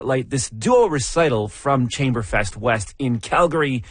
this duo recital from Chamberfest West in Calgary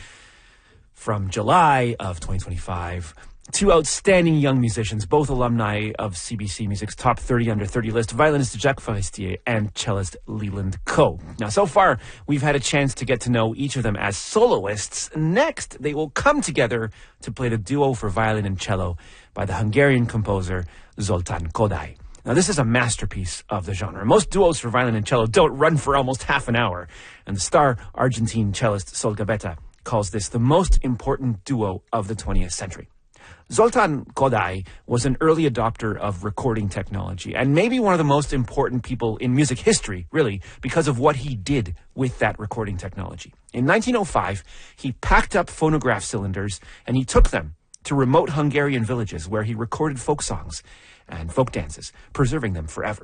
from July of 2025. Two outstanding young musicians, both alumni of CBC Music's Top 30 Under 30 list, violinist Jacques Forestier and cellist Leland Coe. Now, so far, we've had a chance to get to know each of them as soloists. Next, they will come together to play the duo for violin and cello by the Hungarian composer Zoltán Kodály. Now, this is a masterpiece of the genre. Most duos for violin and cello don't run for almost half an hour, and the star Argentine cellist Sol Gavetta calls this the most important duo of the 20th century. Zoltán Kodály was an early adopter of recording technology and maybe one of the most important people in music history, really, because of what he did with that recording technology. In 1905, he packed up phonograph cylinders and he took them to remote Hungarian villages where he recorded folk songs and folk dances, preserving them forever.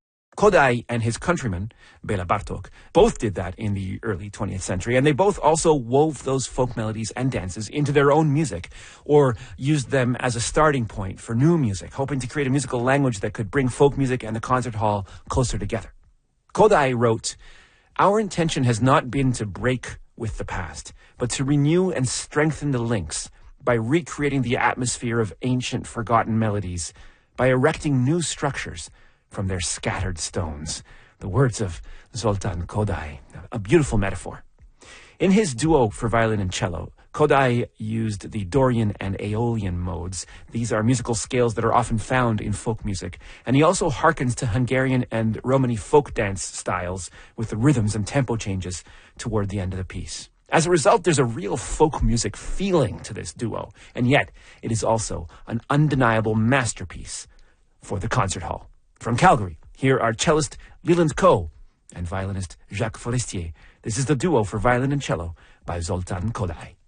Kodály and his countryman, Béla Bartók, both did that in the early 20th century, and they both also wove those folk melodies and dances into their own music, or used them as a starting point for new music, hoping to create a musical language that could bring folk music and the concert hall closer together. Kodály wrote, "Our intention has not been to break with the past, but to renew and strengthen the links by recreating the atmosphere of ancient forgotten melodies, by erecting new structures from their scattered stones." The words of Zoltán Kodály, a beautiful metaphor. In his duo for violin and cello, Kodály used the Dorian and Aeolian modes. These are musical scales that are often found in folk music. And he also harkens to Hungarian and Romani folk dance styles with the rhythms and tempo changes toward the end of the piece. As a result, there's a real folk music feeling to this duo. And yet, it is also an undeniable masterpiece for the concert hall. From Calgary, here are cellist Leland Coe and violinist Jacques Forestier. This is the duo for violin and cello by Zoltán Kodály.